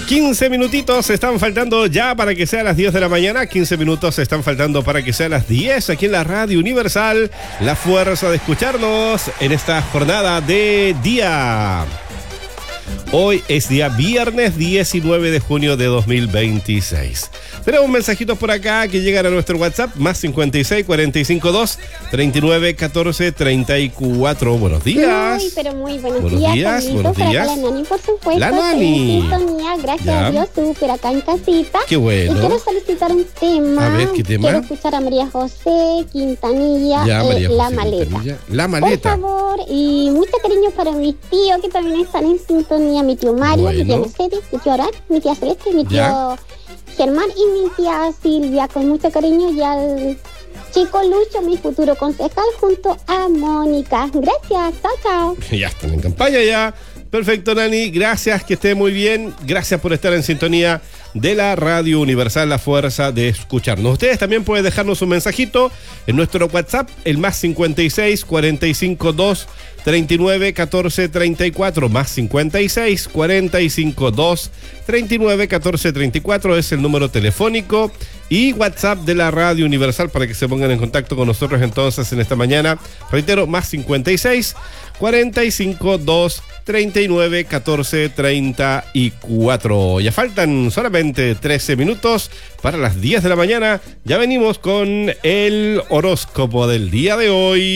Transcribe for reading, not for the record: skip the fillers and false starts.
15 minutitos están faltando ya para que sea las 10 de la mañana. 15 minutos están faltando para que sea las 10 aquí en la Radio Universal. La fuerza de escucharnos en esta jornada de día. Hoy es día viernes 19 de junio de 2026. Tenemos mensajitos por acá que llegan a nuestro WhatsApp, más 56 45 2 39 14 34. Buenos días. Muy, pero muy buenos días. Buenos días. Para la Nani, por supuesto. La Nani. En sintonía, gracias a Dios, súper acá en casita. Qué bueno. Y quiero solicitar un tema. A ver, ¿qué tema? Quiero escuchar a María José Quintanilla, La Maleta. La Maleta. Por favor, y mucho cariño para mis tíos que también están en sintonía. Mi tío Mario, mi tía Mercedes, mi tío Aral, mi tía Celeste, mi tío Germán y mi tía Silvia, con mucho cariño, y al chico Lucho, mi futuro concejal, junto a Mónica. Gracias, chao. Ya están en campaña ya. Perfecto, Nani, gracias, que esté muy bien. Gracias por estar en sintonía de la Radio Universal, la fuerza de escucharnos. Ustedes también pueden dejarnos un mensajito en nuestro WhatsApp, el más 56 45 2 39 14 34, más 56 45 2 39 14 34 es el número telefónico y WhatsApp de la Radio Universal para que se pongan en contacto con nosotros entonces en esta mañana. Reitero, más 56 45 2 39 14 34. Ya faltan solamente 13 minutos para las 10 de la mañana. Ya venimos con el horóscopo del día de hoy.